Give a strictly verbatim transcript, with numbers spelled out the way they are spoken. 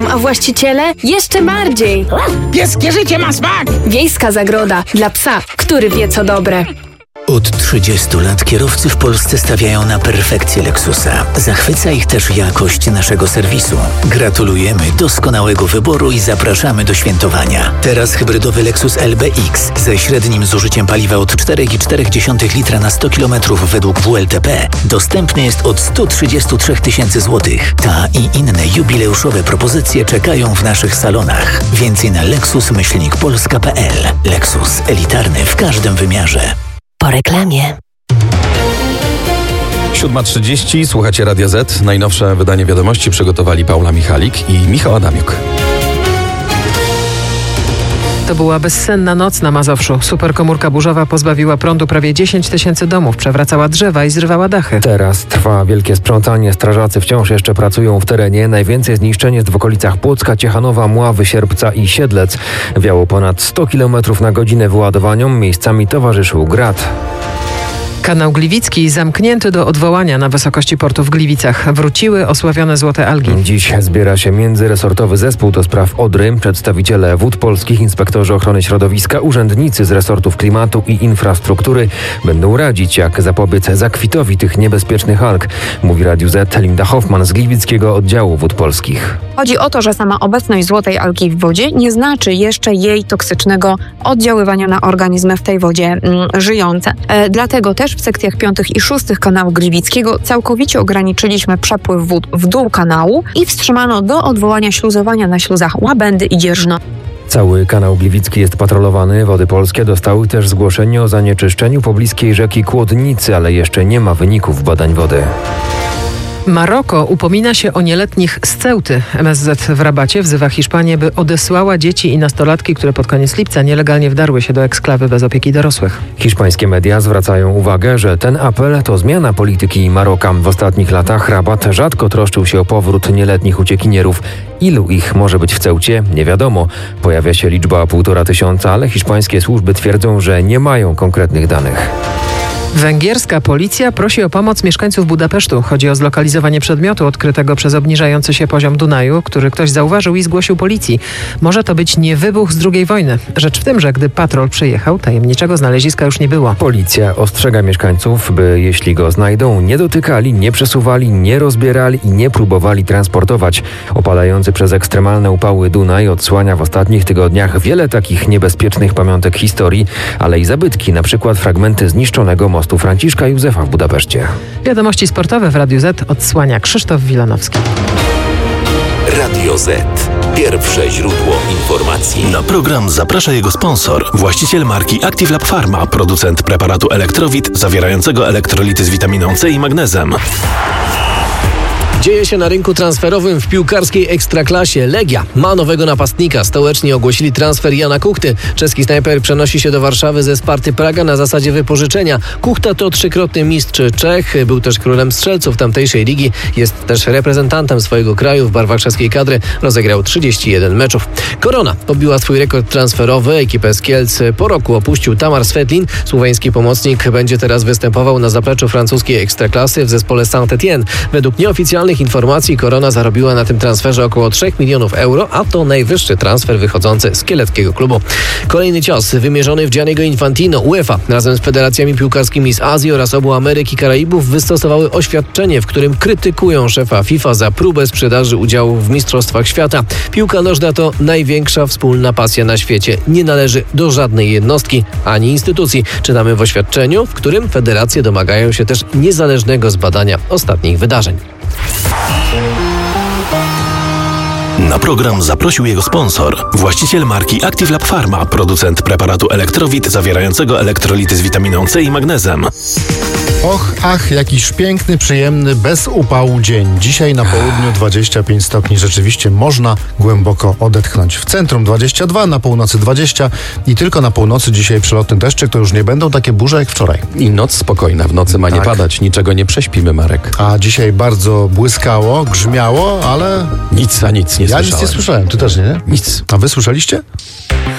a właściciele jeszcze bardziej. Pieskie życie ma smak! Wiejska zagroda dla psa, który wie co dobre. Od trzydziestu lat kierowcy w Polsce stawiają na perfekcję Lexusa. Zachwyca ich też jakość naszego serwisu. Gratulujemy doskonałego wyboru i zapraszamy do świętowania. Teraz hybrydowy Lexus L B X ze średnim zużyciem paliwa od cztery przecinek cztery litra na sto kilometrów według W L T P dostępny jest od sto trzydzieści trzy tysięcy złotych. Ta i inne jubileuszowe propozycje czekają w naszych salonach. Więcej na lexus myślnik polska kropka p l. Lexus, elitarny w każdym wymiarze. Po reklamie. siódma trzydzieści, słuchacie Radia Z. Najnowsze wydanie wiadomości przygotowali Paula Michalik i Michał Adamiuk. To była bezsenna noc na Mazowszu. Superkomórka burzowa pozbawiła prądu prawie dziesięć tysięcy domów, przewracała drzewa i zrywała dachy. Teraz trwa wielkie sprzątanie. Strażacy wciąż jeszcze pracują w terenie. Najwięcej zniszczeń jest w okolicach Płocka, Ciechanowa, Mławy, Sierpca i Siedlec. Wiało ponad sto kilometrów na godzinę wyładowaniom. Miejscami towarzyszył grad. Kanał Gliwicki zamknięty do odwołania na wysokości portu w Gliwicach. Wróciły osławione złote algi. Dziś zbiera się międzyresortowy zespół do spraw Odry. Przedstawiciele Wód Polskich, inspektorzy ochrony środowiska, urzędnicy z resortów klimatu i infrastruktury będą radzić, jak zapobiec zakwitowi tych niebezpiecznych alg, mówi Radiu Z Linda Hoffman z Gliwickiego Oddziału Wód Polskich. Chodzi o to, że sama obecność złotej algi w wodzie nie znaczy jeszcze jej toksycznego oddziaływania na organizmy w tej wodzie mm, żyjące. E, dlatego też w sekcjach piątych i szóstych kanału Gliwickiego całkowicie ograniczyliśmy przepływ wód w dół kanału i wstrzymano do odwołania śluzowania na śluzach Łabędy i Dzierżno. Cały kanał Gliwicki jest patrolowany. Wody Polskie dostały też zgłoszenie o zanieczyszczeniu pobliskiej rzeki Kłodnicy, ale jeszcze nie ma wyników badań wody. Maroko upomina się o nieletnich z Ceuty. M S Z w Rabacie wzywa Hiszpanię, by odesłała dzieci i nastolatki, które pod koniec lipca nielegalnie wdarły się do eksklawy bez opieki dorosłych. Hiszpańskie media zwracają uwagę, że ten apel to zmiana polityki Maroka. W ostatnich latach Rabat rzadko troszczył się o powrót nieletnich uciekinierów. Ilu ich może być w Ceucie? Nie wiadomo. Pojawia się liczba półtora tysiąca, ale hiszpańskie służby twierdzą, że nie mają konkretnych danych. Węgierska policja prosi o pomoc mieszkańców Budapesztu. Chodzi o zlokalizowanie przedmiotu odkrytego przez obniżający się poziom Dunaju, który ktoś zauważył i zgłosił policji. Może to być nie wybuch z drugiej wojny. Rzecz w tym, że gdy patrol przyjechał, tajemniczego znaleziska już nie było. Policja ostrzega mieszkańców, by jeśli go znajdą, nie dotykali, nie przesuwali, nie rozbierali i nie próbowali transportować. Opadający przez ekstremalne upały Dunaj odsłania w ostatnich tygodniach wiele takich niebezpiecznych pamiątek historii, ale i zabytki, na przykład fragmenty zniszczonego mostu Franciszka Józefa w Budapeszcie. Wiadomości sportowe w Radiu Z odsłania Krzysztof Wilanowski. Radio Z. Pierwsze źródło informacji. Na program zaprasza jego sponsor. Właściciel marki Active Lab Pharma. Producent preparatu Elektrowit zawierającego elektrolity z witaminą C i magnezem. Dzieje się na rynku transferowym w piłkarskiej ekstraklasie. Legia ma nowego napastnika. Stołeczni ogłosili transfer Jana Kuchty. Czeski snajper przenosi się do Warszawy ze Sparty Praga na zasadzie wypożyczenia. Kuchta to trzykrotny mistrz Czech. Był też królem strzelców tamtejszej ligi. Jest też reprezentantem swojego kraju w barwach czeskiej kadry. Rozegrał trzydzieści jeden meczów. Korona pobiła swój rekord transferowy. Ekipę z Kielc po roku opuścił Tamar Svetlin. Słoweński pomocnik będzie teraz występował na zapleczu francuskiej ekstraklasy w zespole Saint-Étienne. Według nieoficjalnych informacji Korona zarobiła na tym transferze około trzy milionów euro, a to najwyższy transfer wychodzący z kieleckiego klubu. Kolejny cios wymierzony w Gianniego Infantino. UEFA razem z federacjami piłkarskimi z Azji oraz obu Ameryk i Karaibów wystosowały oświadczenie, w którym krytykują szefa FIFA za próbę sprzedaży udziału w Mistrzostwach Świata. Piłka nożna to największa wspólna pasja na świecie. Nie należy do żadnej jednostki ani instytucji. Czytamy w oświadczeniu, w którym federacje domagają się też niezależnego zbadania ostatnich wydarzeń. Na program zaprosił jego sponsor. Właściciel marki Active Lab Pharma. Producent preparatu Elektrowit zawierającego elektrolity z witaminą C i magnezem. Och, ach, jakiś piękny, przyjemny, bez upału dzień. Dzisiaj na południu dwadzieścia pięć stopni. Rzeczywiście można głęboko odetchnąć. W centrum dwadzieścia dwa, na północy dwadzieścia i tylko na północy dzisiaj przelotny deszczyk. To już nie będą takie burze jak wczoraj. I noc spokojna. W nocy ma nie tak. padać. Niczego nie prześpimy, Marek. A dzisiaj bardzo błyskało, grzmiało, ale... Nic za nic nie ja słyszałem. Ja nic nie słyszałem. Ty też nie, nie? Nic. A wy słyszeliście?